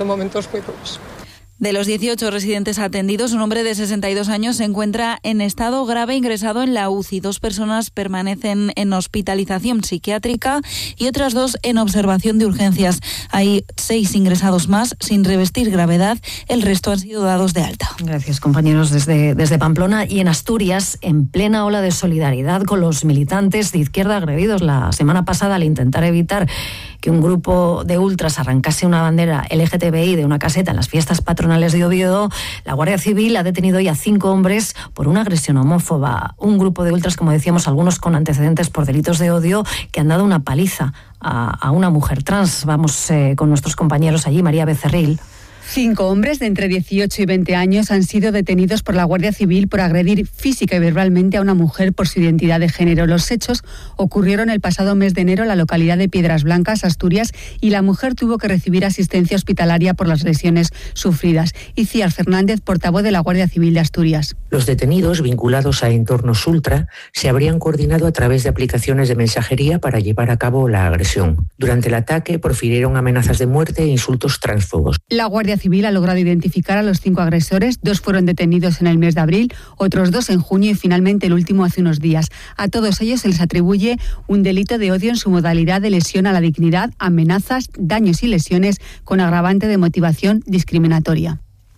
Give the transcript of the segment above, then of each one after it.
son momentos muy duros. De los 18 residentes atendidos, un hombre de 62 años se encuentra en estado grave ingresado en la UCI. 2 personas permanecen en hospitalización psiquiátrica y otras 2 en observación de urgencias. Hay 6 ingresados más sin revestir gravedad. El resto han sido dados de alta. Gracias, compañeros, desde Pamplona. Y en Asturias, en plena ola de solidaridad con los militantes de izquierda agredidos la semana pasada al intentar evitar que un grupo de ultras arrancase una bandera LGTBI de una caseta en las fiestas patronales de Oviedo, la Guardia Civil ha detenido ya 5 hombres por una agresión homófoba. Un grupo de ultras, como decíamos, algunos con antecedentes por delitos de odio, que han dado una paliza a una mujer trans. Vamos con nuestros compañeros allí, María Becerril. 5 hombres de entre 18 y 20 años han sido detenidos por la Guardia Civil por agredir física y verbalmente a una mujer por su identidad de género. Los hechos ocurrieron el pasado mes de enero en la localidad de Piedras Blancas, Asturias, y la mujer tuvo que recibir asistencia hospitalaria por las lesiones sufridas. Iciar Fernández, portavoz de la Guardia Civil de Asturias. Los detenidos vinculados a entornos ultra se habrían coordinado a través de aplicaciones de mensajería para llevar a cabo la agresión. Durante el ataque profirieron amenazas de muerte e insultos transfobos. La Guardia Civil ha logrado identificar a los 5 agresores. 2 fueron detenidos en el mes de abril, otros 2 en junio y finalmente el último hace unos días. A todos ellos se les atribuye un delito de odio en su modalidad de lesión a la dignidad, amenazas, daños y lesiones con agravante de motivación discriminatoria.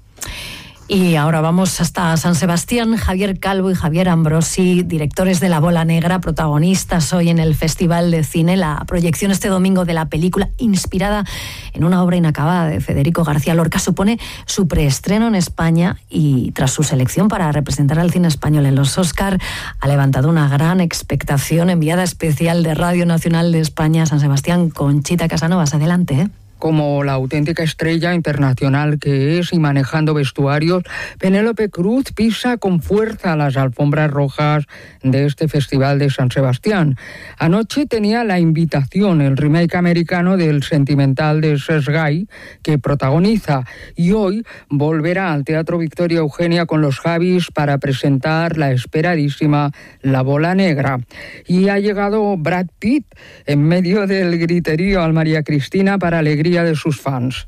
Y ahora vamos hasta San Sebastián. Javier Calvo y Javier Ambrosi, directores de La Bola Negra, protagonistas hoy en el Festival de Cine, la proyección este domingo de la película inspirada en una obra inacabada de Federico García Lorca. Supone su preestreno en España y tras su selección para representar al cine español en los Oscar, ha levantado una gran expectación. Enviada especial de Radio Nacional de España, San Sebastián, Conchita Casanovas. Adelante, Como la auténtica estrella internacional que es y manejando vestuarios, Penélope Cruz pisa con fuerza las alfombras rojas de este Festival de San Sebastián. Anoche tenía la invitación, el remake americano del Sentimental de Sergei, que protagoniza, y hoy volverá al Teatro Victoria Eugenia con los Javis para presentar la esperadísima La Bola Negra. Y ha llegado Brad Pitt en medio del griterío al María Cristina para alegría de sus fans.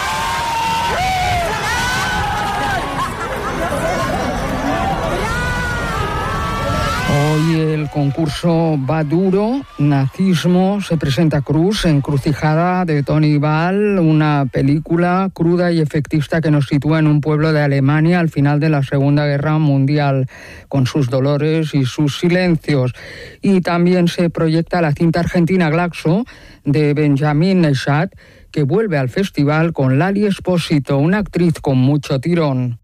Hoy el concurso va duro. Nazismo, se presenta Cruz, Encrucijada de Tony Ball, una película cruda y efectista que nos sitúa en un pueblo de Alemania al final de la Segunda Guerra Mundial, con sus dolores y sus silencios. Y también se proyecta la cinta argentina Glaxo de Benjamin Nechat, que vuelve al festival con Lali Espósito, una actriz con mucho tirón.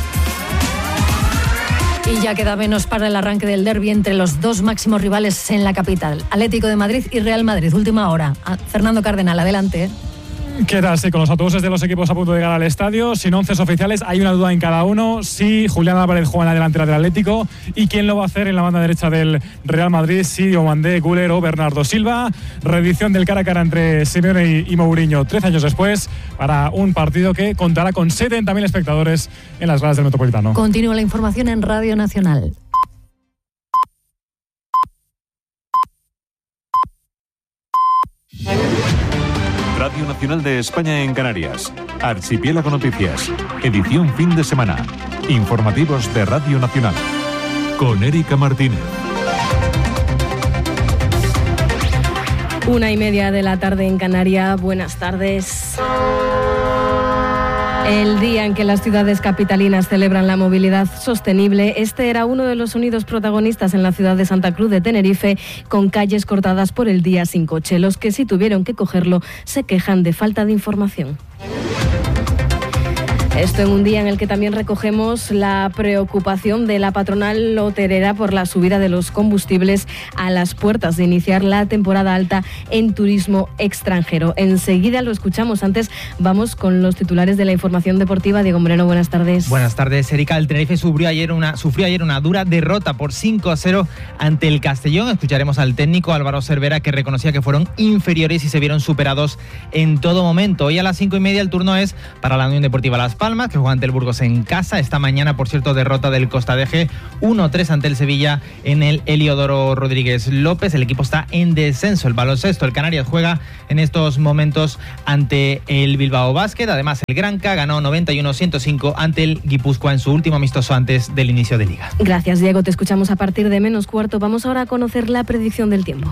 Y ya queda menos para el arranque del derbi entre los 2 máximos rivales en la capital, Atlético de Madrid y Real Madrid. Última hora. Fernando Cardenal, adelante. ¿Qué tal? Sí, con los autobuses de los equipos a punto de llegar al estadio, sin 11 oficiales, hay una duda en cada uno. Si Julián Álvarez juega en la delantera del Atlético y quién lo va a hacer en la banda derecha del Real Madrid, si Diomandé, Güler o Bernardo Silva. Reedición del cara a cara entre Simeone y Mourinho 13 años después, para un partido que contará con 70.000 espectadores en las gradas del Metropolitano. Continúa la información en Radio Nacional. Radio Nacional de España en Canarias. Archipiélago Noticias. Edición fin de semana. Informativos de Radio Nacional. Con Erika Martínez. 1:30 de la tarde en Canarias. Buenas tardes. El día en que las ciudades capitalinas celebran la movilidad sostenible, este era uno de los sonidos protagonistas en la ciudad de Santa Cruz de Tenerife, con calles cortadas por el día sin coche. Los que sí tuvieron que cogerlo se quejan de falta de información. Esto en un día en el que también recogemos la preocupación de la patronal hotelera por la subida de los combustibles a las puertas de iniciar la temporada alta en turismo extranjero. Enseguida lo escuchamos. Antes vamos con los titulares de la información deportiva. Diego Moreno, buenas tardes. Buenas tardes, Erika. El Tenerife sufrió ayer una dura derrota por 5-0 ante el Castellón. Escucharemos al técnico Álvaro Cervera, que reconocía que fueron inferiores y se vieron superados en todo momento. Hoy a las 5:30 el turno es para la Unión Deportiva Las Palmas. Palmas, que juega ante el Burgos en casa. Esta mañana, por cierto, derrota del Costa Deje 1-3 ante el Sevilla en el Heliodoro Rodríguez López. El equipo está en descenso. El baloncesto, el Canarias juega en estos momentos ante el Bilbao Basket. Además, el Granca ganó 91-105 ante el Guipúzcoa en su último amistoso antes del inicio de liga. Gracias, Diego. Te escuchamos a partir de -4. Vamos ahora a conocer la predicción del tiempo.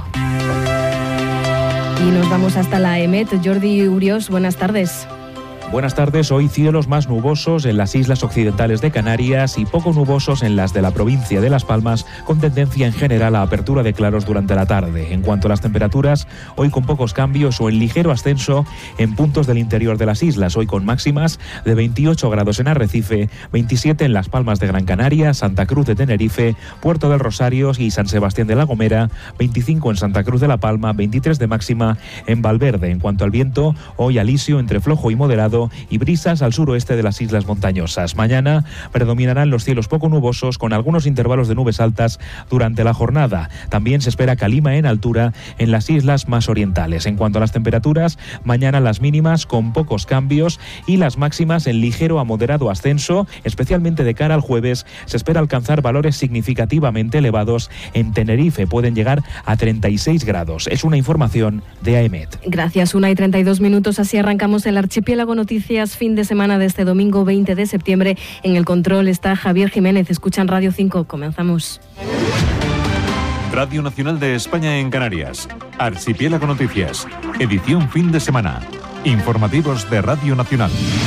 Y nos vamos hasta la EMET. Jordi Urios, buenas tardes. Buenas tardes. Hoy cielos más nubosos en las islas occidentales de Canarias y poco nubosos en las de la provincia de Las Palmas, con tendencia en general a apertura de claros durante la tarde. En cuanto a las temperaturas, hoy con pocos cambios o en ligero ascenso en puntos del interior de las islas. Hoy con máximas de 28 grados en Arrecife, 27 en Las Palmas de Gran Canaria, Santa Cruz de Tenerife, Puerto del Rosario y San Sebastián de la Gomera, 25 en Santa Cruz de la Palma, 23 de máxima en Valverde. En cuanto al viento, hoy alisio entre flojo y moderado y brisas al suroeste de las islas montañosas. Mañana predominarán los cielos poco nubosos con algunos intervalos de nubes altas durante la jornada. También se espera calima en altura en las islas más orientales. En cuanto a las temperaturas, mañana las mínimas con pocos cambios y las máximas en ligero a moderado ascenso, especialmente de cara al jueves. Se espera alcanzar valores significativamente elevados. En Tenerife pueden llegar a 36 grados. Es una información de AEMET. Gracias, 1:32. Así arrancamos el Archipiélago Noticias fin de semana de este domingo 20 de septiembre. En el control está Javier Jiménez. Escuchan Radio 5. Comenzamos. Radio Nacional de España en Canarias. Archipiélago Noticias. Edición fin de semana. Informativos de Radio Nacional.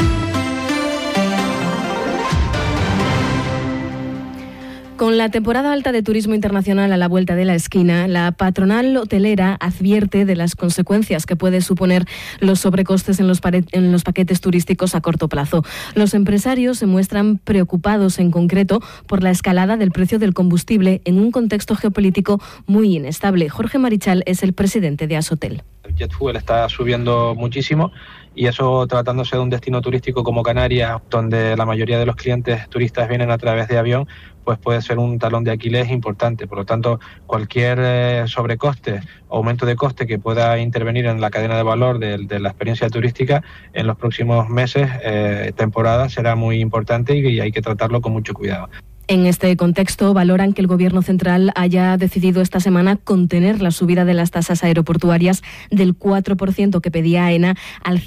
Con la temporada alta de turismo internacional a la vuelta de la esquina, la patronal hotelera advierte de las consecuencias que puede suponer los sobrecostes en los paquetes turísticos a corto plazo. Los empresarios se muestran preocupados en concreto por la escalada del precio del combustible en un contexto geopolítico muy inestable. Jorge Marichal es el presidente de Asotel. El jet fuel está subiendo muchísimo y eso, tratándose de un destino turístico como Canarias, donde la mayoría de los clientes turistas vienen a través de avión, pues puede ser un talón de Aquiles importante. Por lo tanto, cualquier sobrecoste o aumento de coste que pueda intervenir en la cadena de valor de la experiencia turística en los próximos meses, temporadas, será muy importante y hay que tratarlo con mucho cuidado. En este contexto, valoran que el Gobierno central haya decidido esta semana contener la subida de las tasas aeroportuarias del 4% que pedía AENA al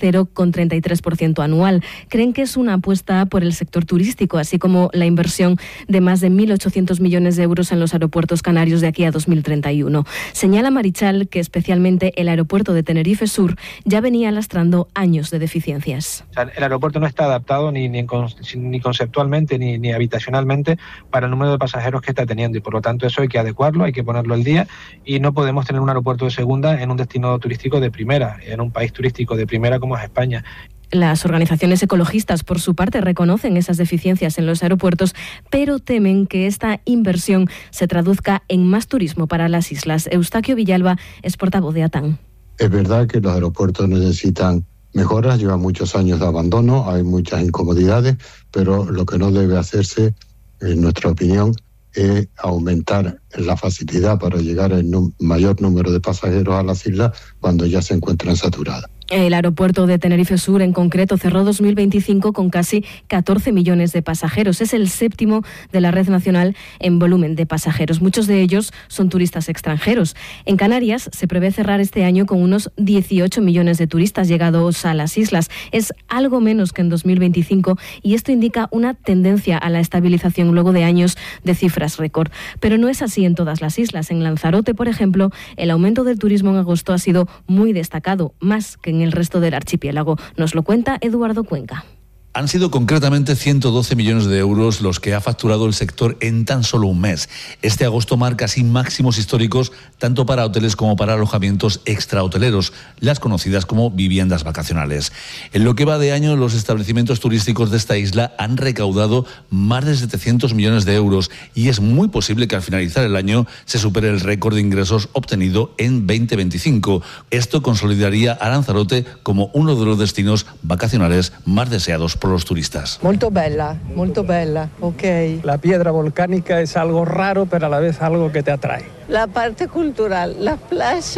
0,33% anual. Creen que es una apuesta por el sector turístico, así como la inversión de más de 1.800 millones de euros en los aeropuertos canarios de aquí a 2031. Señala Marichal que especialmente el aeropuerto de Tenerife Sur ya venía lastrando años de deficiencias. O sea, el aeropuerto no está adaptado ni conceptualmente ni habitacionalmente para el número de pasajeros que está teniendo y por lo tanto eso hay que adecuarlo, hay que ponerlo al día y no podemos tener un aeropuerto de segunda en un destino turístico de primera, en un país turístico de primera como es España. Las organizaciones ecologistas, por su parte, reconocen esas deficiencias en los aeropuertos, pero temen que esta inversión se traduzca en más turismo para las islas. Eustaquio Villalba es portavoz de ATAN. Es verdad que los aeropuertos necesitan mejoras, llevan muchos años de abandono, hay muchas incomodidades, pero lo que no debe hacerse, en nuestra opinión, es aumentar la facilidad para llegar al mayor número de pasajeros a las islas cuando ya se encuentran saturadas. El aeropuerto de Tenerife Sur, en concreto, cerró 2025 con casi 14 millones de pasajeros. Es el séptimo de la red nacional en volumen de pasajeros. Muchos de ellos son turistas extranjeros. En Canarias se prevé cerrar este año con unos 18 millones de turistas llegados a las islas. Es algo menos que en 2025 y esto indica una tendencia a la estabilización luego de años de cifras récord. Pero no es así en todas las islas. En Lanzarote, por ejemplo, el aumento del turismo en agosto ha sido muy destacado, más que en el resto del archipiélago. Nos lo cuenta Eduardo Cuenca. Han sido concretamente 112 millones de euros los que ha facturado el sector en tan solo un mes. Este agosto marca así máximos históricos tanto para hoteles como para alojamientos extrahoteleros, las conocidas como viviendas vacacionales. En lo que va de año, los establecimientos turísticos de esta isla han recaudado más de 700 millones de euros y es muy posible que al finalizar el año se supere el récord de ingresos obtenido en 2025. Esto consolidaría a Lanzarote como uno de los destinos vacacionales más deseados por los turistas. Molto bella, ok. La piedra volcánica es algo raro, pero a la vez algo que te atrae. La parte cultural, las playas,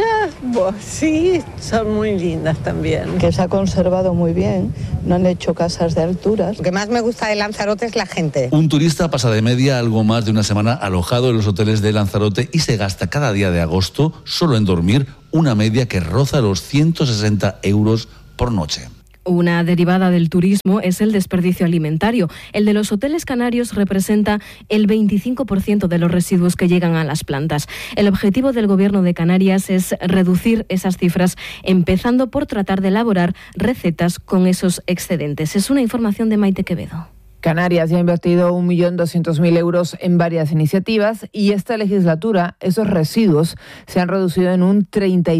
sí, son muy lindas también. Que se ha conservado muy bien, no han hecho casas de alturas. Lo que más me gusta de Lanzarote es la gente. Un turista pasa de media algo más de una semana alojado en los hoteles de Lanzarote y se gasta cada día de agosto solo en dormir una media que roza los 160 euros por noche. Una derivada del turismo es el desperdicio alimentario. El de los hoteles canarios representa el 25% de los residuos que llegan a las plantas. El objetivo del Gobierno de Canarias es reducir esas cifras, empezando por tratar de elaborar recetas con esos excedentes. Es una información de Maite Quevedo. Canarias ya ha invertido 1.200.000 euros en varias iniciativas y esta legislatura esos residuos se han reducido en un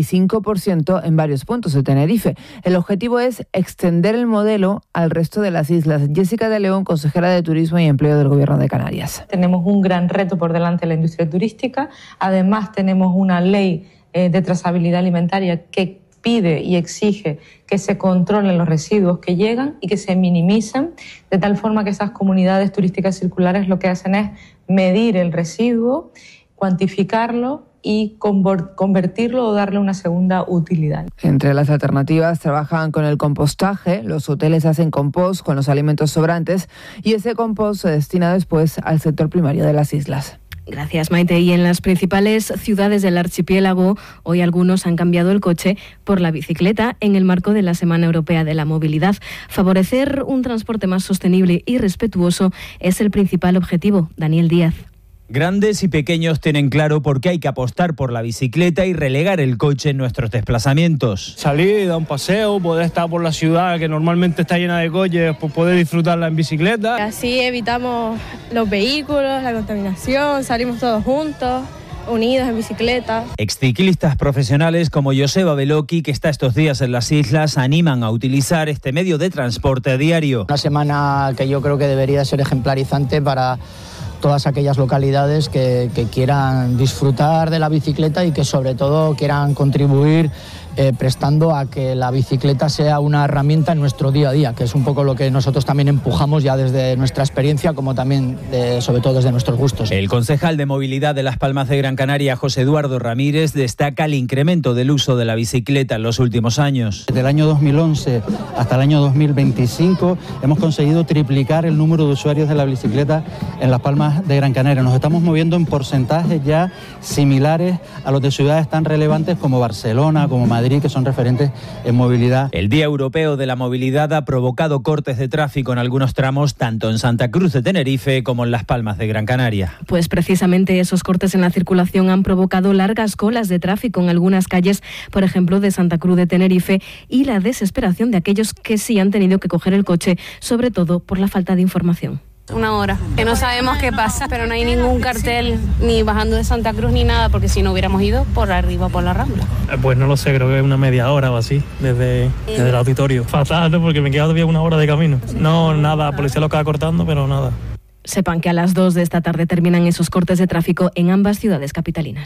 35% en varios puntos de Tenerife. El objetivo es extender el modelo al resto de las islas. Jessica de León, consejera de Turismo y Empleo del Gobierno de Canarias. Tenemos un gran reto por delante en la industria turística. Además, tenemos una ley de trazabilidad alimentaria que pide y exige que se controlen los residuos que llegan y que se minimicen, de tal forma que esas comunidades turísticas circulares lo que hacen es medir el residuo, cuantificarlo y convertirlo o darle una segunda utilidad. Entre las alternativas trabajan con el compostaje. Los hoteles hacen compost con los alimentos sobrantes y ese compost se destina después al sector primario de las islas. Gracias, Maite. Y en las principales ciudades del archipiélago, hoy algunos han cambiado el coche por la bicicleta en el marco de la Semana Europea de la Movilidad. Favorecer un transporte más sostenible y respetuoso es el principal objetivo. Daniel Díaz. Grandes y pequeños tienen claro por qué hay que apostar por la bicicleta y relegar el coche en nuestros desplazamientos. Salir, dar un paseo, poder estar por la ciudad que normalmente está llena de coches, pues poder disfrutarla en bicicleta. Así evitamos los vehículos, la contaminación, salimos todos juntos, unidos en bicicleta. Exciclistas profesionales como Joseba Beloki, que está estos días en las islas, animan a utilizar este medio de transporte a diario. Una semana que yo creo que debería ser ejemplarizante para todas aquellas localidades que quieran disfrutar de la bicicleta y que sobre todo quieran contribuir prestando a que la bicicleta sea una herramienta en nuestro día a día, que es un poco lo que nosotros también empujamos ya desde nuestra experiencia, como también sobre todo desde nuestros gustos. El concejal de Movilidad de Las Palmas de Gran Canaria, José Eduardo Ramírez, destaca el incremento del uso de la bicicleta en los últimos años. Desde el año 2011 hasta el año 2025 hemos conseguido triplicar el número de usuarios de la bicicleta en Las Palmas de Gran Canaria. Nos estamos moviendo en porcentajes ya similares a los de ciudades tan relevantes como Barcelona, como Madrid, que son referentes en movilidad. El Día Europeo de la Movilidad ha provocado cortes de tráfico en algunos tramos, tanto en Santa Cruz de Tenerife como en Las Palmas de Gran Canaria. Pues precisamente esos cortes en la circulación han provocado largas colas de tráfico en algunas calles, por ejemplo, de Santa Cruz de Tenerife, y la desesperación de aquellos que sí han tenido que coger el coche, sobre todo por la falta de información. Una hora, que no sabemos qué pasa, pero no hay ningún cartel ni bajando de Santa Cruz ni nada, porque si no hubiéramos ido por arriba, por la Rambla. Pues no lo sé, creo que es una media hora o así, desde el auditorio. Fatal, ¿no? Porque me queda todavía una hora de camino. No, nada, la policía lo acaba cortando, pero nada. Sepan que a las 2 de esta tarde terminan esos cortes de tráfico en ambas ciudades capitalinas.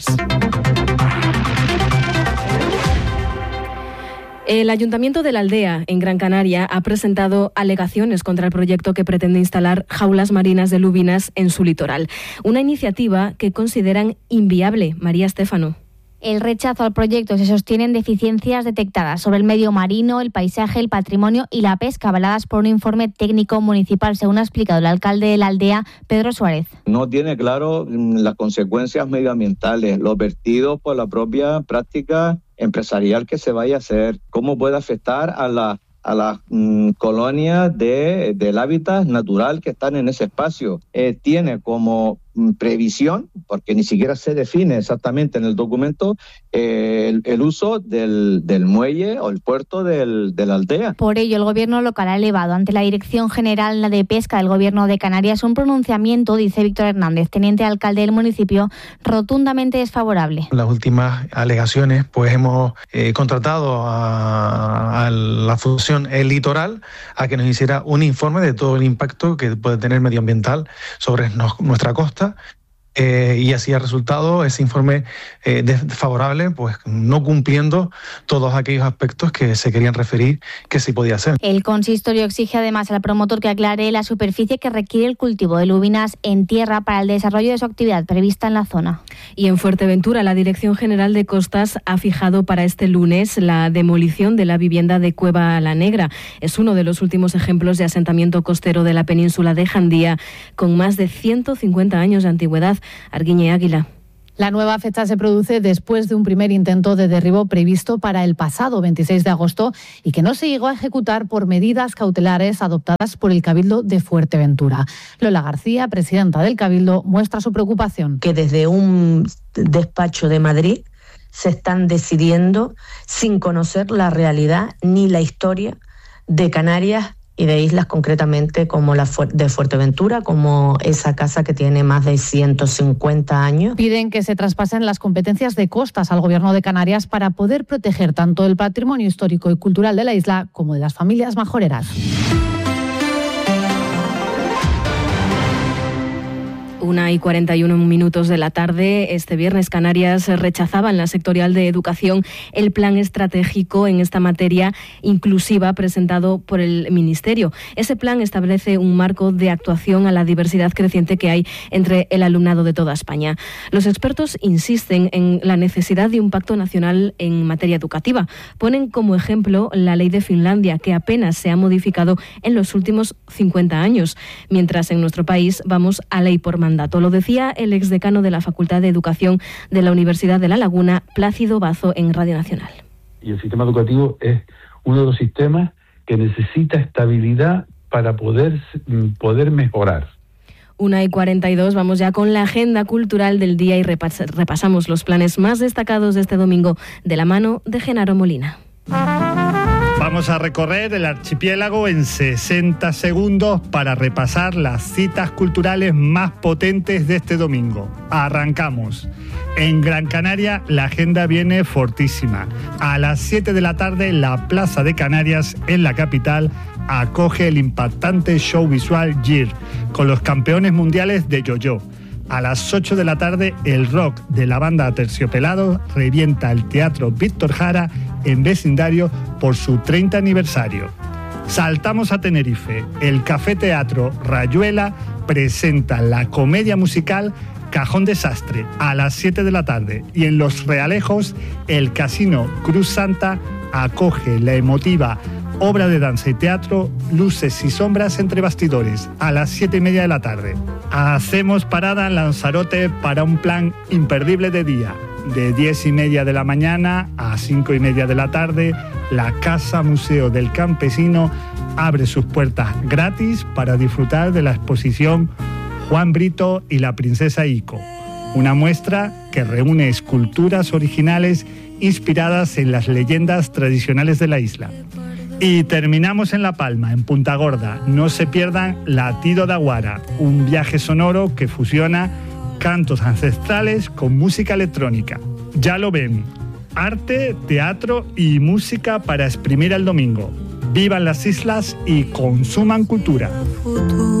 El Ayuntamiento de la Aldea, en Gran Canaria, ha presentado alegaciones contra el proyecto que pretende instalar jaulas marinas de lubinas en su litoral. Una iniciativa que consideran inviable. María Estéfano. El rechazo al proyecto se sostiene en deficiencias detectadas sobre el medio marino, el paisaje, el patrimonio y la pesca, avaladas por un informe técnico municipal, según ha explicado el alcalde de la aldea, Pedro Suárez. No tiene claro las consecuencias medioambientales, los vertidos por la propia práctica empresarial que se vaya a hacer, cómo puede afectar a las colonias del hábitat natural que están en ese espacio. Tiene como previsión, porque ni siquiera se define exactamente en el documento, el uso del muelle o el puerto de la aldea. Por ello, el Gobierno local ha elevado ante la Dirección General de Pesca del Gobierno de Canarias un pronunciamiento, dice Víctor Hernández, teniente alcalde del municipio, rotundamente desfavorable. Las últimas alegaciones, pues hemos contratado a la Fundación El Litoral a que nos hiciera un informe de todo el impacto que puede tener medioambiental sobre nuestra costa. y así ha resultado ese informe desfavorable, pues no cumpliendo todos aquellos aspectos que se querían referir que sí podía ser. El consistorio exige además al promotor que aclare la superficie que requiere el cultivo de lubinas en tierra para el desarrollo de su actividad prevista en la zona. Y en Fuerteventura, la Dirección General de Costas ha fijado para este lunes la demolición de la vivienda de Cueva la Negra. Es uno de los últimos ejemplos de asentamiento costero de la península de Jandía, con más de 150 años de antigüedad. Arguiñe Águila. La nueva fecha se produce después de un primer intento de derribo previsto para el pasado 26 de agosto y que no se llegó a ejecutar por medidas cautelares adoptadas por el Cabildo de Fuerteventura. Lola García, presidenta del Cabildo, muestra su preocupación. Que desde un despacho de Madrid se están decidiendo sin conocer la realidad ni la historia de Canarias y de islas concretamente como la de Fuerteventura, como esa casa que tiene más de 150 años. Piden que se traspasen las competencias de costas al Gobierno de Canarias para poder proteger tanto el patrimonio histórico y cultural de la isla como de las familias majoreras. 1:41 de la tarde. Este viernes Canarias rechazaba en la sectorial de educación el plan estratégico en esta materia inclusiva presentado por el Ministerio. Ese plan establece un marco de actuación a la diversidad creciente que hay entre el alumnado de toda España. Los expertos insisten en la necesidad de un pacto nacional en materia educativa. Ponen como ejemplo la ley de Finlandia, que apenas se ha modificado en los últimos 50 años, mientras en nuestro país vamos a ley por mandato. Lo decía el exdecano de la Facultad de Educación de la Universidad de La Laguna, Plácido Bazo, en Radio Nacional. Y el sistema educativo es uno de los sistemas que necesita estabilidad para poder mejorar. 1:42, vamos ya con la agenda cultural del día y repasamos los planes más destacados de este domingo de la mano de Genaro Molina. Vamos a recorrer el archipiélago en 60 segundos para repasar las citas culturales más potentes de este domingo. Arrancamos. En Gran Canaria la agenda viene fortísima. A las 7 de la tarde la Plaza de Canarias, en la capital, acoge el impactante show visual GIR, con los campeones mundiales de yo-yo. A las 8 de la tarde, el rock de la banda Aterciopelados revienta el Teatro Víctor Jara en vecindario por su 30 aniversario. Saltamos a Tenerife. El Café Teatro Rayuela presenta la comedia musical Cajón Desastre a las 7 de la tarde. Y en Los Realejos, el Casino Cruz Santa acoge la emotiva obra de danza y teatro Luces y Sombras entre Bastidores a las 7:30 de la tarde. Hacemos parada en Lanzarote para un plan imperdible de día. De 10:30 de la mañana a 5:30 de la tarde, la Casa Museo del Campesino abre sus puertas gratis para disfrutar de la exposición Juan Brito y la Princesa Ico, una muestra que reúne esculturas originales inspiradas en las leyendas tradicionales de la isla. Y terminamos en La Palma, en Punta Gorda. No se pierdan Latido de Aguara, un viaje sonoro que fusiona cantos ancestrales con música electrónica. Ya lo ven, arte, teatro y música para exprimir el domingo. Vivan las islas y consuman cultura.